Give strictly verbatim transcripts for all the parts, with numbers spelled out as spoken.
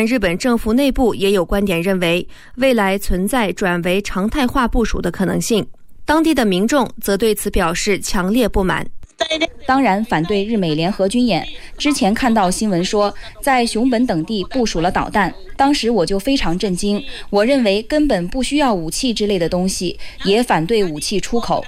但日本政府内部也有观点认为，未来存在转为常态化部署的可能性。当地的民众则对此表示强烈不满。 当然反对日美联合军演。之前看到新闻说在熊本等地部署了导弹，当时我就非常震惊，我认为根本不需要武器之类的东西，也反对武器出口。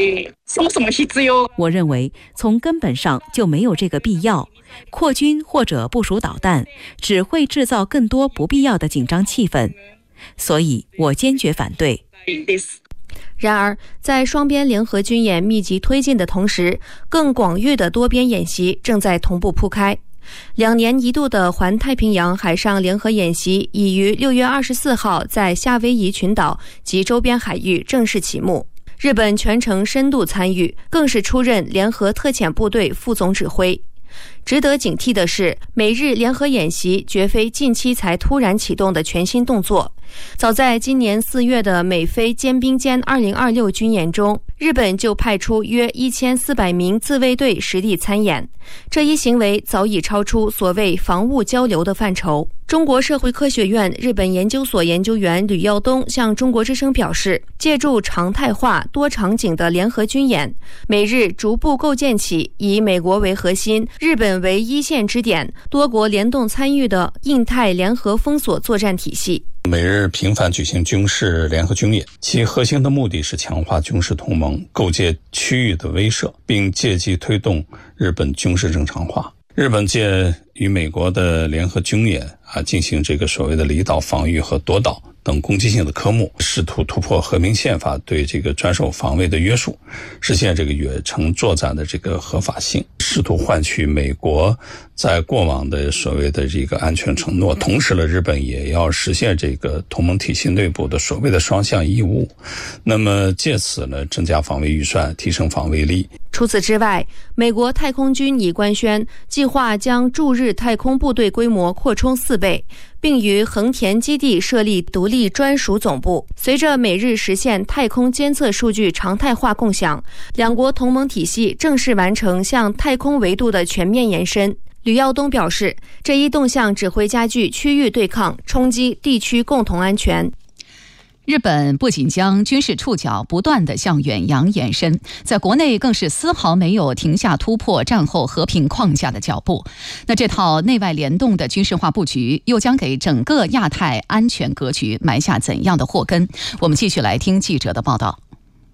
我认为从根本上就没有这个必要，扩军或者部署导弹只会制造更多不必要的紧张气氛，所以我坚决反对。 然而，在双边联合军演密集推进的同时，更广域的多边演习正在同步铺开。两年一度的环太平洋海上联合演习已于六月二十四号在夏威夷群岛及周边海域正式启幕。日本全程深度参与，更是出任联合特遣部队副总指挥。值得警惕的是，美日联合演习绝非近期才突然启动的全新动作。早在今年四月的美菲肩并肩二零二六军演中，日本就派出约一千四百名自卫队实地参演，这一行为早已超出所谓防务交流的范畴。中国社会科学院日本研究所研究员吕耀东向中国之声表示，借助常态化多场景的联合军演，美日逐步构建起以美国为核心、日本为一线支点、多国联动参与的印太联合封锁作战体系。 美日频繁举行军事联合军演，其核心的目的是强化军事同盟，构建区域的威慑，并借机推动日本军事正常化。日本借与美国的联合军演啊，进行这个所谓的离岛防御和夺岛等攻击性的科目，试图突破和平宪法对这个专守防卫的约束，实现这个远程作战的这个合法性，试图换取美国在过往的所谓的这个安全承诺。同时呢，日本也要实现这个同盟体系内部的所谓的双向义务，那么借此呢，增加防卫预算，提升防卫力。 除此之外，美国太空军已官宣计划将驻日太空部队规模扩充四倍，并于横田基地设立独立专属总部。随着美日实现太空监测数据常态化共享，两国同盟体系正式完成向太空维度的全面延伸。吕耀东表示，这一动向只会加剧区域对抗，冲击地区共同安全。 日本不仅将军事触角不断地向远洋延伸，在国内更是丝毫没有停下突破战后和平框架的脚步。那这套内外联动的军事化布局，又将给整个亚太安全格局埋下怎样的祸根？我们继续来听记者的报道。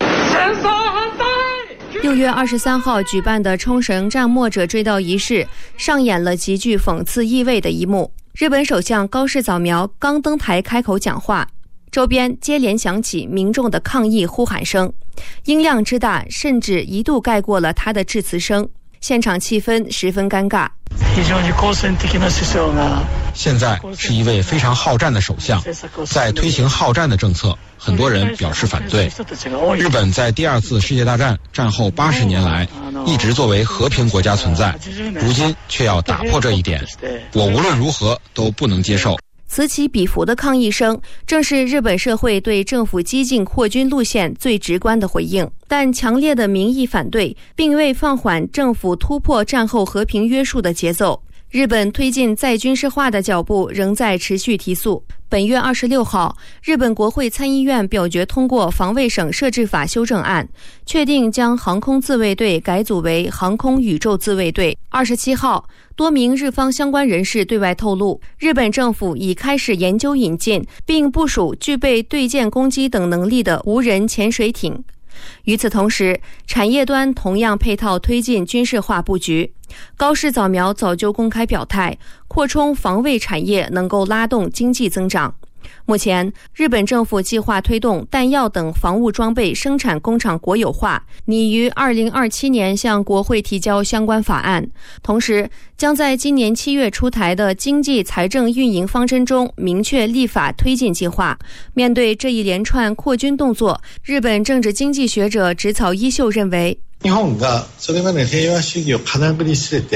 六月二十三号举办的冲绳战没者追悼仪式，上演了极具讽刺意味的一幕。日本首相高市早苗刚登台开口讲话，周边接连响起民众的抗议呼喊声，音量之大，甚至一度盖过了他的致辞声，现场气氛十分尴尬。 现在是一位非常好战的首相，在推行好战的政策，很多人表示反对。日本在第二次世界大战战后八十年来，一直作为和平国家存在，如今却要打破这一点，我无论如何都不能接受。 此起彼伏的抗议声，正是日本社会对政府激进扩军路线最直观的回应。但强烈的民意反对，并未放缓政府突破战后和平约束的节奏。日本推进再军事化的脚步仍在持续提速。本月二十六号，日本国会参议院表决通过防卫省设置法修正案，确定将航空自卫队改组为航空宇宙自卫队。二十七号，多名日方相关人士对外透露，日本政府已开始研究引进并部署具备对舰攻击等能力的无人潜水艇。与此同时，产业端同样配套推进军事化布局。高市早苗早就公开表态，扩充防卫产业能够拉动经济增长。目前，日本政府计划推动弹药等防务装备生产工厂国有化，拟于二零二七年向国会提交相关法案。同时，将在今年七月出台的经济财政运营方针中明确立法推进计划。面对这一连串扩军动作，日本政治经济学者植草一秀认为， 日本がそれまでの平和主義をかなぐり捨てて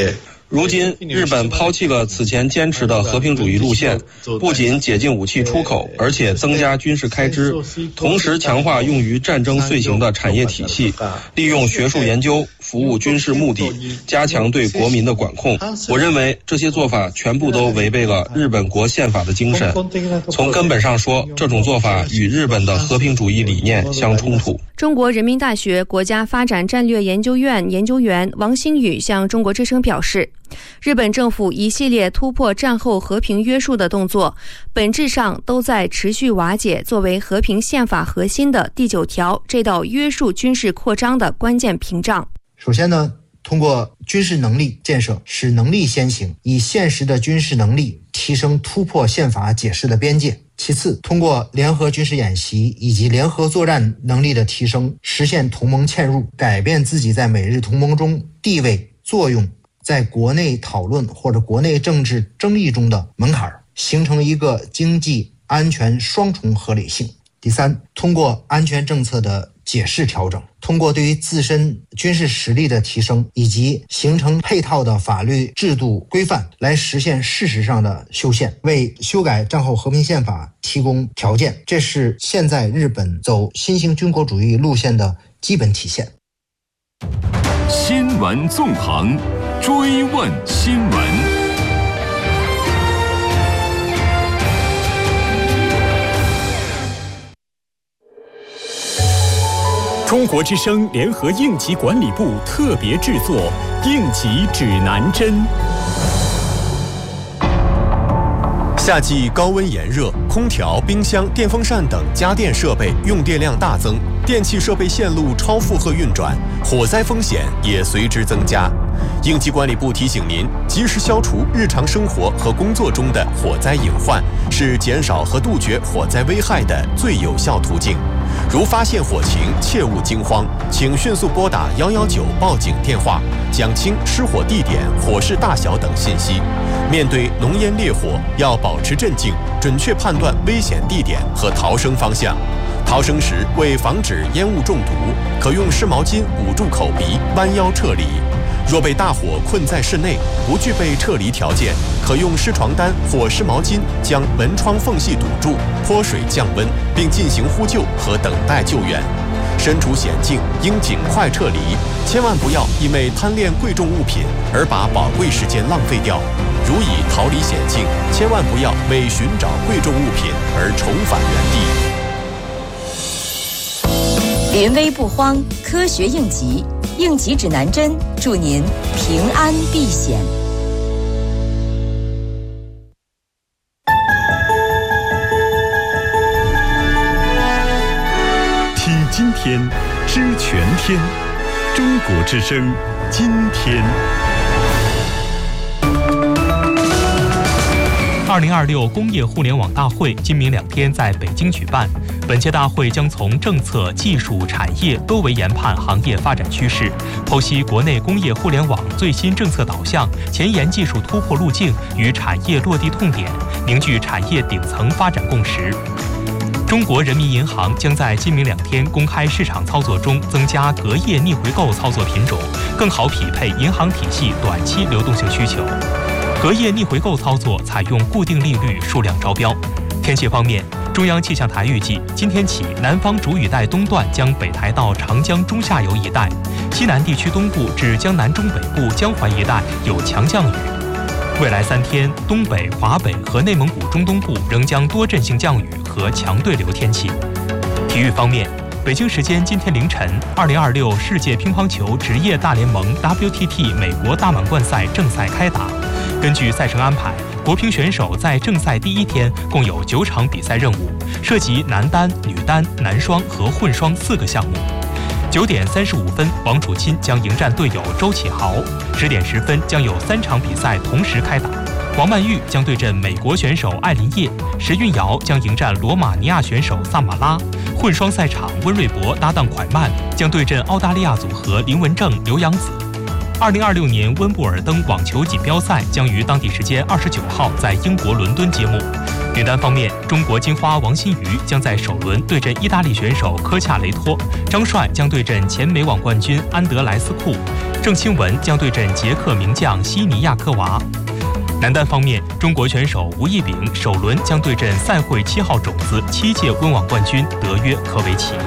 如今，日本抛弃了此前坚持的和平主义路线，不仅解禁武器出口，而且增加军事开支，同时强化用于战争遂行的产业体系，利用学术研究服务军事目的，加强对国民的管控。我认为这些做法全部都违背了日本国宪法的精神。从根本上说，这种做法与日本的和平主义理念相冲突。 中国人民大学国家发展战略研究院研究员王兴宇向中国之声表示，日本政府一系列突破战后和平约束的动作，本质上都在持续瓦解作为和平宪法核心的第九条这道约束军事扩张的关键屏障。 首先呢，通过军事能力建设，使能力先行，以现实的军事能力提升突破宪法解释的边界。其次，通过联合军事演习以及联合作战能力的提升，实现同盟嵌入，改变自己在美日同盟中地位、作用，在国内讨论或者国内政治争议中的门槛，形成一个经济安全双重合理性。第三，通过安全政策的解释调整，通过对于自身军事实力的提升，以及形成配套的法律制度规范，来实现事实上的修宪，为修改战后和平宪法提供条件。这是现在日本走新型军国主义路线的基本体现。 新闻纵横，追问新闻。中国之声联合应急管理部特别制作《应急指南针》。 夏季高温炎热，空调、冰箱、电风扇等家电设备用电量大增，电气设备线路超负荷运转，火灾风险也随之增加。应急管理部提醒您，及时消除日常生活和工作中的火灾隐患，是减少和杜绝火灾危害的最有效途径。如发现火情，切勿惊慌，请迅速拨打一一九报警电话，讲清失火地点、火势大小等信息。面对浓烟烈火，要保持镇静，准确判断危险地点和逃生方向。逃生时，为防止烟雾中毒，可用湿毛巾捂住口鼻，弯腰撤离。若被大火困在室内，不具备撤离条件，可用湿床单或湿毛巾将门窗缝隙堵住，泼水降温，并进行呼救和等待救援。身处险境，应尽快撤离，千万不要因为贪恋贵重物品而把宝贵时间浪费掉。如已逃离险境，千万不要为寻找贵重物品而重返原地。临危不慌，科学应急。应急指南针，祝您平安避险。 听今天，知全天。中国之声，今天。 二零二六工业互联网大会今明两天在北京举办。本届大会将从政策、技术、产业多维研判行业发展趋势，剖析国内工业互联网最新政策导向、前沿技术突破路径与产业落地痛点，凝聚产业顶层发展共识。中国人民银行将在今明两天公开市场操作中增加隔夜逆回购操作品种，更好匹配银行体系短期流动性需求。隔夜逆回购操作采用固定利率数量招标。天气方面，中央气象台预计，今天起南方主雨带东段将北抬到长江中下游一带，西南地区东部至江南中北部江淮一带有强降雨。未来三天，东北、华北和内蒙古中东部仍将多阵性降雨和强对流天气。体育方面，北京时间今天凌晨，二零二六世界乒乓球职业大联盟 W T T 美国大满贯赛正赛开打。根据赛程安排，国乒选手在正赛第一天共有九场比赛任务，涉及男单、女单、男双和混双四个项目。九点三十五分，王楚钦将迎战队友周启豪；十点十分将有三场比赛同时开打。王曼玉将对阵美国选手艾琳叶，石运瑶将迎战罗马尼亚选手萨马拉。混双赛场，温瑞博搭档蒯曼将对阵澳大利亚组合林文正、刘洋子。二零二六年温布尔登网球锦标赛将于当地时间二十九号在英国伦敦揭幕。 女单方面，中国金花王欣瑜将在首轮对阵意大利选手科恰雷托，张帅将对阵前美网冠军安德莱斯库，郑钦文将对阵捷克名将西尼亚科娃。男单方面，中国选手吴亦丙首轮将对阵赛会七号种子、七届温网冠军德约科维奇。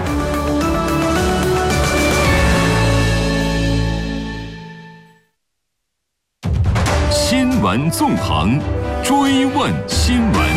新闻纵横，追问新闻。